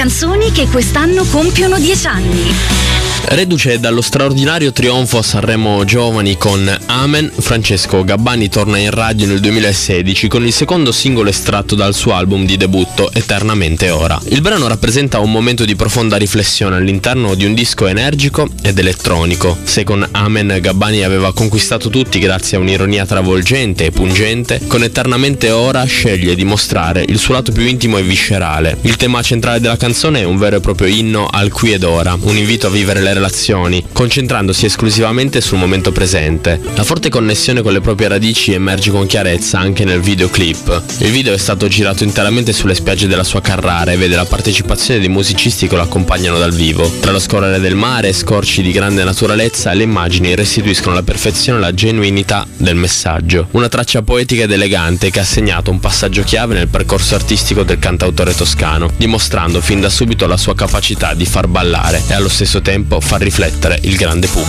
canzoni che quest'anno compiono 10 anni. Reduce dallo straordinario trionfo a Sanremo Giovani con Amen, Francesco Gabbani torna in radio nel 2016 con il secondo singolo estratto dal suo album di debutto Eternamente Ora. Il brano rappresenta un momento di profonda riflessione all'interno di un disco energico ed elettronico. Se con Amen Gabbani aveva conquistato tutti grazie a un'ironia travolgente e pungente, con Eternamente Ora sceglie di mostrare il suo lato più intimo e viscerale. Il tema centrale della canzone è un vero e proprio inno al qui ed ora, un invito a vivere le relazioni, concentrandosi esclusivamente sul momento presente. La forte connessione con le proprie radici emerge con chiarezza anche nel videoclip. Il video è stato girato interamente sulle spiagge della sua Carrara e vede la partecipazione di musicisti che lo accompagnano dal vivo. Tra lo scorrere del mare e scorci di grande naturalezza, le immagini restituiscono alla perfezione la genuinità del messaggio. Una traccia poetica ed elegante che ha segnato un passaggio chiave nel percorso artistico del cantautore toscano, dimostrando fin da subito la sua capacità di far ballare e allo stesso tempo far riflettere il grande pubblico.